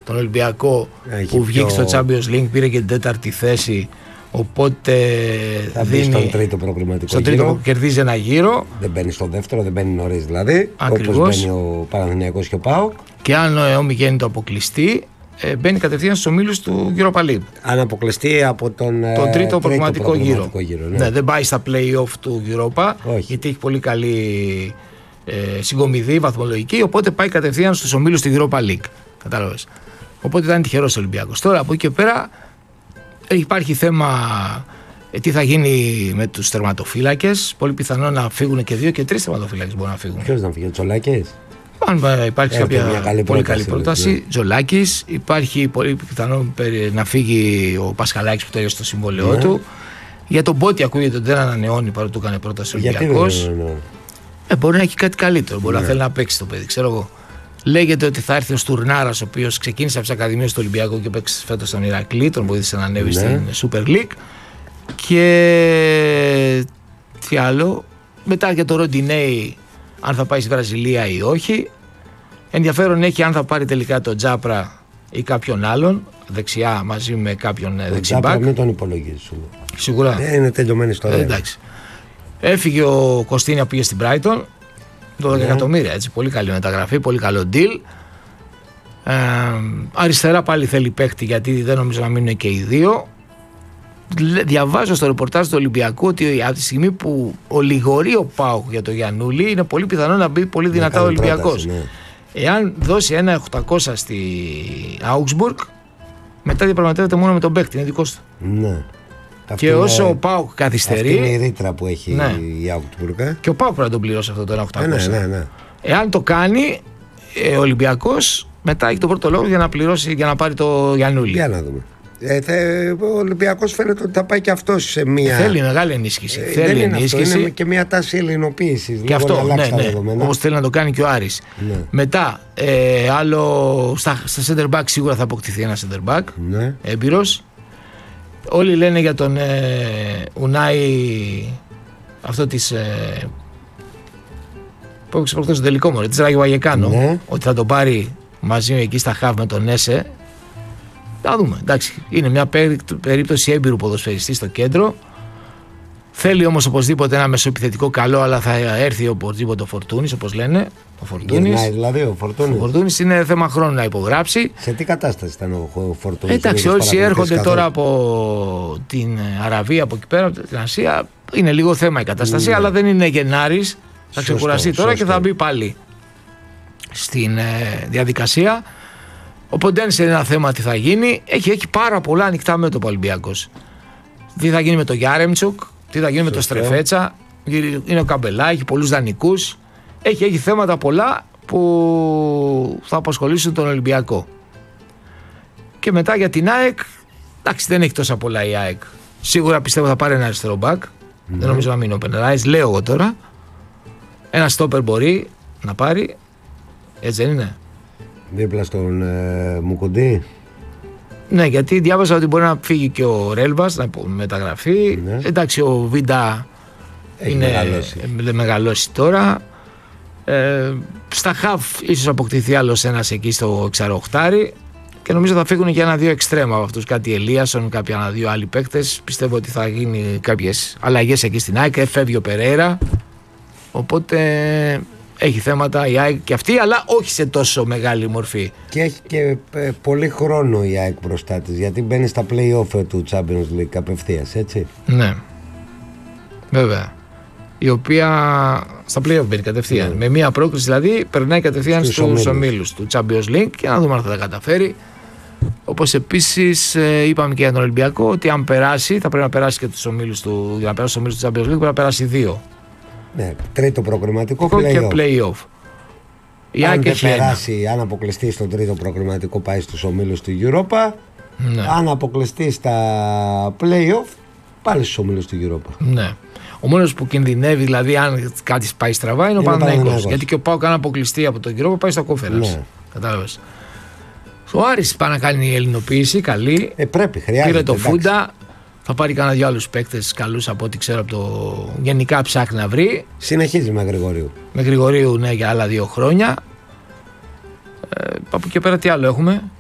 τον Ολυμπιακό που βγήκε στο Champions League, πήρε και την 4η θέση. Οπότε θα μπει στον τρίτο προκριματικό γύρο. Κερδίζει ένα γύρο. Δεν μπαίνει στο δεύτερο, δεν μπαίνει νωρίς δηλαδή. Όπως μπαίνει ο Παναθηναϊκός και ο ΠΑΟΚ. Και αν ο Μιγέννητο αποκλειστεί, μπαίνει κατευθείαν στους ομίλους του Europa League. Αν αποκλειστεί από τον τρίτο προκριματικό γύρο. Ναι. Δεν πάει στα play-off του Europa, γιατί έχει πολύ καλή συγκομιδή βαθμολογική. Οπότε πάει κατευθείαν στους ομίλους του Europa League. Κατάλαβες. Οπότε ήταν τυχερός ο Ολυμπιακός. Τώρα από εκεί και πέρα υπάρχει θέμα τι θα γίνει με τους τερματοφύλακες. Πολύ πιθανό να φύγουν και 2 και 3 τερματοφύλακες μπορούν να φύγουν. Ποιος να φύγει, ο Τζολάκης? Αν υπάρχει κάποια πολύ καλή πρόταση, Τζολάκης. Υπάρχει πολύ πιθανό να φύγει ο Πασχαλάκης που τέλειωσε το συμβόλαιό του. Για τον Μπότι ακούγεται ότι δεν ανανεώνει παρότι του έκανε πρόταση ο Ολυμπιακός. Μπορεί να έχει κάτι καλύτερο. Μπορεί να θέλει να παίξει το παιδί, ξέρω εγώ. Λέγεται ότι θα έρθει ο Στουρνάρας, ο οποίος ξεκίνησε από τις ακαδημίες του Ολυμπιακού και παίξει φέτος στον Ηρακλή, τον βοήθησε να ανέβει στην Super League. Και τι άλλο, μετά για το Ροντινέι, αν θα πάει στη Βραζιλία ή όχι. Ενδιαφέρον έχει αν θα πάρει τελικά τον Τζάπρα ή κάποιον άλλον δεξιά μαζί με κάποιον δεξιμπάκ. Τζάπρα μην τον υπολογίζουμε. Σίγουρα. Είναι τελειωμένη ιστορία. Εντάξει. Έφυγε ο Κωστίνια, πήγε στην Brighton. 12 εκατομμύρια, έτσι, πολύ καλή μεταγραφή, πολύ καλό deal. Αριστερά πάλι θέλει παίχτη, γιατί δεν νομίζω να μείνουν και οι δύο. Διαβάζω στο ρεπορτάζ του Ολυμπιακού ότι από τη στιγμή που ολιγορεί ο ΠΑΟΚ για το Γιαννούλη, είναι πολύ πιθανό να μπει πολύ δυνατά ο Ολυμπιακός. Εάν δώσει ένα 800 στη Augsburg, μετά διαπραγματεύεται μόνο με τον παίχτη, είναι δικός του. Ναι. Και όσο ο ΠΑΟΚ καθυστερεί. Αυτή είναι η ρήτρα που έχει η Augsburg. Και ο ΠΑΟΚ πρέπει να τον πληρώσει αυτό το 1.800. Ναι. Εάν το κάνει ο Ολυμπιακός, μετά έχει τον πρώτο λόγο για να πληρώσει, για να πάρει το Γιαννούλη. Για να δούμε. Ο Ολυμπιακός φαίνεται ότι θα πάει και αυτό σε μία. Θέλει μεγάλη ενίσχυση. Θέλει ενίσχυση. Είναι και μία τάση ελληνοποίησης. Και αυτό, όπως θέλει να το κάνει και ο Άρης. Ναι. Μετά, άλλο στα center back σίγουρα θα αποκτηθεί ένα center back. Ναι. Έμπειρος. Όλοι λένε για τον Ουνάι, αυτό της. Που έπαιξε προχθές στο τελικό μωρέ, της Ράγιο Βαγεκάνο. Ότι θα τον πάρει μαζί εκεί στα χαβ με τον Έσε. Θα δούμε. Εντάξει, είναι μια περίπτωση έμπειρου ποδοσφαιριστή στο κέντρο. Θέλει όμως οπωσδήποτε ένα μεσοεπιθετικό καλό, αλλά θα έρθει οπωσδήποτε ο Φορτούνης, όπως λένε. Ο Φορτούνης είναι θέμα χρόνου να υπογράψει. Σε τι κατάσταση ήταν ο Φορτούνης? Εντάξει, όσοι έρχονται τώρα από την Αραβία, από εκεί πέρα, από την Ασία, είναι λίγο θέμα η κατάσταση, αλλά δεν είναι Γενάρης. Θα ξεκουραστεί τώρα και θα μπει πάλι στην διαδικασία. Οπότε δεν είναι ένα θέμα τι θα γίνει. Έχει πάρα πολλά ανοιχτά μέτωπα ο Ολυμπιακός. Τι θα γίνει με το Γιάρεμτσουκ, τι θα γίνει με το Στρεφέτσα. Είναι ο Καμπελά, έχει πολλούς δανεικούς. Έχει θέματα πολλά που θα απασχολήσουν τον Ολυμπιακό. Και μετά για την ΑΕΚ, εντάξει, δεν έχει τόσα πολλά η ΑΕΚ. Σίγουρα πιστεύω θα πάρει ένα αριστερό μπακ. Δεν νομίζω να μείνει ο Πενεράης, λέω εγώ τώρα. Ένα στόπερ μπορεί να πάρει. Έτσι δεν είναι? Δίπλα στον Μουκουντή. Ναι, γιατί διάβαζα ότι μπορεί να φύγει και ο Ρέλβας να μεταγραφεί. Ναι. Εντάξει, ο Βίντα είναι μεγαλώσει τώρα. Στα χαφ ίσως αποκτηθεί άλλος ένας εκεί στο 68. Και νομίζω θα φύγουν και ένα-δύο εξτρέμα από αυτούς. Κάτι Ελίασον, κάποια ένα-δύο άλλοι παίκτες. Πιστεύω ότι θα γίνει κάποιες αλλαγές εκεί στην ΑΕΚ. Φεύγει ο Περέιρα. Οπότε έχει θέματα η ΑΕΚ και αυτή, αλλά όχι σε τόσο μεγάλη μορφή. Και έχει και πολύ χρόνο η ΑΕΚ μπροστά της, γιατί μπαίνει στα play-off του Champions League απευθείας, έτσι. Ναι, βέβαια. Η οποία στα play-off μπαίνει κατευθείαν. Με μία πρόκριση δηλαδή περνάει κατευθείαν στους ομίλους του Champions League και να δούμε αν θα τα καταφέρει. Όπως επίσης είπαμε και για τον Ολυμπιακό ότι αν περάσει, θα πρέπει να περάσει και τους ομίλους του. Για να περάσει τους ομίλους του Champions League πρέπει να περάσει 2. Ναι, τρίτο προκριματικό και play-off. Αν δεν περάσει, αν αποκλειστεί στον τρίτο προκριματικό, πάει στους ομίλους του Europa. Ναι. Αν αποκλειστεί στα play-off, πάλι στους ομίλους του Europa. Ναι. Ο μόνος που κινδυνεύει, δηλαδή, αν κάτι πάει στραβά, είναι ο Παναθηναϊκός. Γιατί και ο ΠΑΟΚ, αν αποκλειστεί από τον Europa, πάει στα Conference. Ναι. Κατάλαβες. Ο Άρης πάει να κάνει η ελληνοποίηση, καλή. Πρέπει, χρειάζεται. Πήρε το Φούντα. Θα πάρει κανένα δυο άλλους παίκτες καλούς από ό,τι ξέρω από το. Γενικά ψάχνει να βρει. Συνεχίζει με Γρηγορίου. Με Γρηγορίου, ναι, για άλλα 2 χρόνια. Από εκεί πέρα τι άλλο έχουμε?